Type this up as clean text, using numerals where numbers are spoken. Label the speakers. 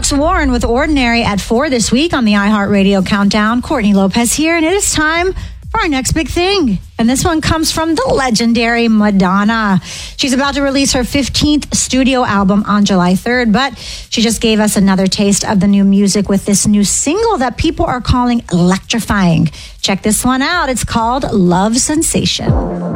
Speaker 1: Alex Warren with Ordinary at 4 this week on the iHeartRadio Countdown. Courtney Lopez here, and it is time for our next big thing. And this one comes from the legendary Madonna. She's about to release her 15th studio album on July 3rd, but she just gave us another taste of the new music with this new single that people are calling electrifying. Check this one out. It's called Love Sensation.